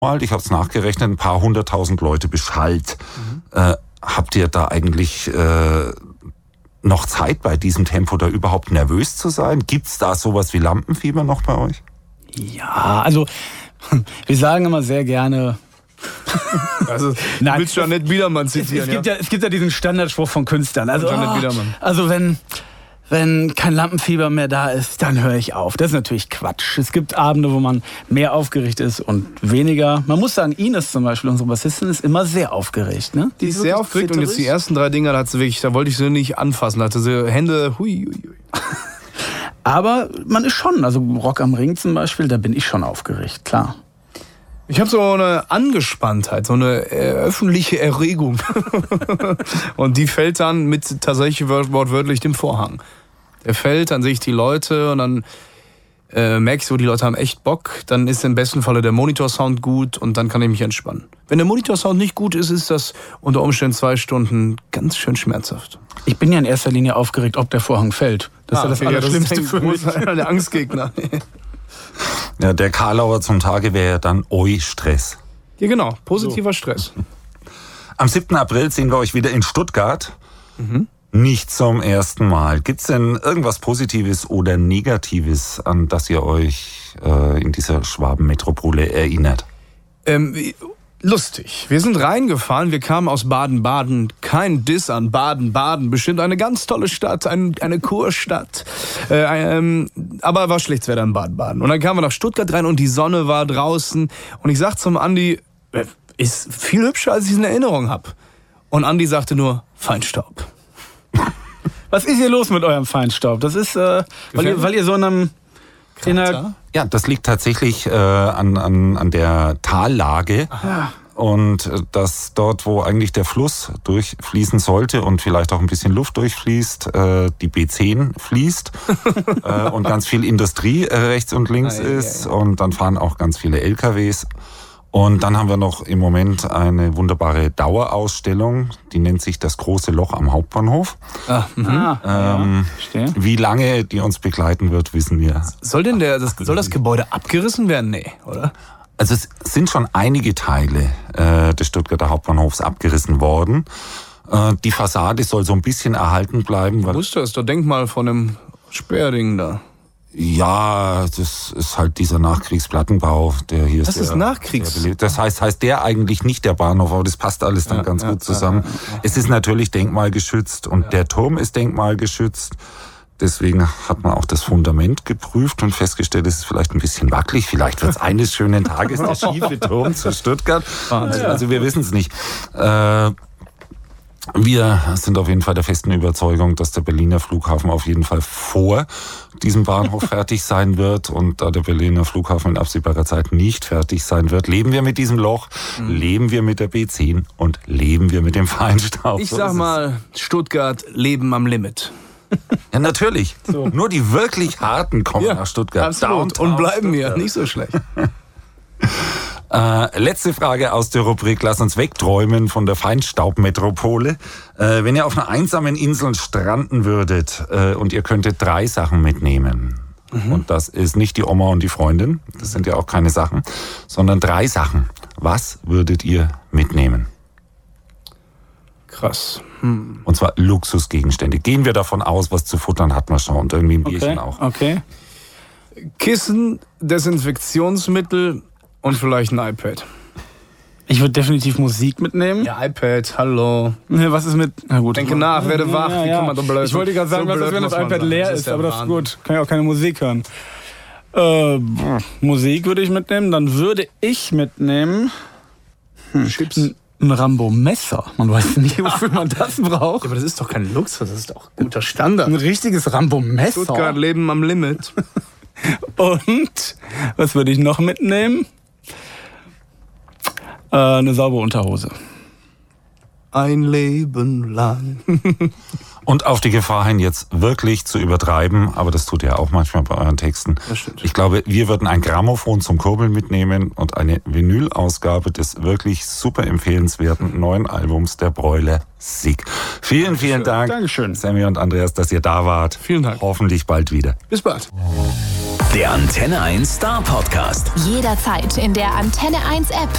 ich habe es nachgerechnet, ein paar 100.000 Leute beschallt. Habt ihr da eigentlich noch Zeit bei diesem Tempo da überhaupt nervös zu sein? Gibt's da sowas wie Lampenfieber noch bei euch? Ja, also wir sagen immer sehr gerne... Also, du willst Jeanette Biedermann zitieren, es gibt ja diesen Standardspruch von Künstlern. Also, Biedermann. Also wenn kein Lampenfieber mehr da ist, dann höre ich auf. Das ist natürlich Quatsch. Es gibt Abende, wo man mehr aufgeregt ist und weniger. Man muss sagen, Ines zum Beispiel, unsere Bassistin, ist immer sehr aufgeregt. Ne? Die ist sehr aufgeregt und jetzt die ersten 3 Dinger, da wollte ich sie nicht anfassen. Da hatte sie Hände, hui. Aber man ist schon, also Rock am Ring zum Beispiel, da bin ich schon aufgeregt, klar. Ich habe so eine Angespanntheit, so eine öffentliche Erregung. Und die fällt dann mit tatsächlich wortwörtlich dem Vorhang. Der fällt, dann sehe ich die Leute und dann merke ich so, die Leute haben echt Bock. Dann ist im besten Falle der Monitorsound gut und dann kann ich mich entspannen. Wenn der Monitorsound nicht gut ist, ist das unter Umständen 2 Stunden ganz schön schmerzhaft. Ich bin ja in erster Linie aufgeregt, ob der Vorhang fällt. Das ist ja das Allerschlimmste für mich. Der Angstgegner. Ja, der Karlauer zum Tage wäre ja dann Stress. Ja, genau. Positiver Stress. Am 7. April sehen wir euch wieder in Stuttgart. Nicht zum ersten Mal. Gibt's denn irgendwas Positives oder Negatives, an das ihr euch in dieser Schwabenmetropole erinnert? Lustig. Wir sind reingefahren, wir kamen aus Baden-Baden. Kein Diss an Baden-Baden. Bestimmt eine ganz tolle Stadt, eine Kurstadt. Aber war schlechtes Wetter in Baden-Baden. Und dann kamen wir nach Stuttgart rein und die Sonne war draußen. Und ich sag zum Andi, ist viel hübscher, als ich es in Erinnerung habe. Und Andi sagte nur, Feinstaub. Was ist hier los mit eurem Feinstaub? Das ist, weil ihr so in einem... Ja, das liegt tatsächlich an der Tallage. Aha. Und dass dort, wo eigentlich der Fluss durchfließen sollte und vielleicht auch ein bisschen Luft durchfließt, die B10 fließt und ganz viel Industrie rechts und links ist. Und dann fahren auch ganz viele LKWs. Und dann haben wir noch im Moment eine wunderbare Dauerausstellung, die nennt sich Das große Loch am Hauptbahnhof. Wie lange die uns begleiten wird, wissen wir. Soll das Gebäude abgerissen werden? Nee, oder? Also es sind schon einige Teile des Stuttgarter Hauptbahnhofs abgerissen worden. Die Fassade soll so ein bisschen erhalten bleiben. Du wusstest, das ist doch Denkmal von dem Sperrding da. Ja, das ist halt dieser Nachkriegsplattenbau, der hier ist. Das ist Nachkriegs. Das heißt der eigentlich nicht der Bahnhof, aber das passt alles dann ganz gut zusammen. Es ist natürlich denkmalgeschützt und der Turm ist denkmalgeschützt. Deswegen hat man auch das Fundament geprüft und festgestellt, es ist vielleicht ein bisschen wackelig. Vielleicht wird es eines schönen Tages der schiefe Turm zu Stuttgart. Also wir wissen es nicht. Wir sind auf jeden Fall der festen Überzeugung, dass der Berliner Flughafen auf jeden Fall vor diesem Bahnhof fertig sein wird. Und da der Berliner Flughafen in absehbarer Zeit nicht fertig sein wird, leben wir mit diesem Loch, leben wir mit der B10 und leben wir mit dem Feinstaub. Ich sag mal, Stuttgart, Leben am Limit. Ja, natürlich. So. Nur die wirklich Harten kommen nach Stuttgart. Absolut. Und bleiben hier. Nicht so schlecht. Letzte Frage aus der Rubrik Lass uns wegträumen von der Feinstaubmetropole. Wenn ihr auf einer einsamen Insel stranden würdet und ihr könntet 3 Sachen mitnehmen. Und das ist nicht die Oma und die Freundin, das sind ja auch keine Sachen, sondern 3 Sachen. Was würdet ihr mitnehmen? Krass. Und zwar Luxusgegenstände. Gehen wir davon aus, was zu futtern hat man schon und irgendwie ein Bierchen auch. Okay. Kissen, Desinfektionsmittel und vielleicht ein iPad. Ich würde definitiv Musik mitnehmen. Ja, iPad, hallo. Was ist mit... Na gut. Denke nach, werde wach. Wie kann man so blöd? Ich wollte gerade sagen, was ist, wenn das iPad leer ist, aber das ist gut. Kann ja auch keine Musik hören. Musik würde ich mitnehmen. Dann würde ich mitnehmen... Chips. Ein Rambo-Messer. Man weiß nicht, wofür man das braucht. Ja, aber das ist doch kein Luxus, das ist doch guter Standard. Ein richtiges Rambo-Messer. Stuttgart, Leben am Limit. Und was würde ich noch mitnehmen? Eine saubere Unterhose. Ein Leben lang. Und auf die Gefahr hin, jetzt wirklich zu übertreiben, aber das tut ihr auch manchmal bei euren Texten. Das stimmt. Ich glaube, wir würden ein Grammophon zum Kurbeln mitnehmen und eine Vinyl-Ausgabe des wirklich super empfehlenswerten neuen Albums der Broiler Sick. Vielen Dank, Dankeschön. Sammy und Andreas, dass ihr da wart. Vielen Dank. Hoffentlich bald wieder. Bis bald. Der Antenne 1 Star Podcast. Jederzeit in der Antenne 1 App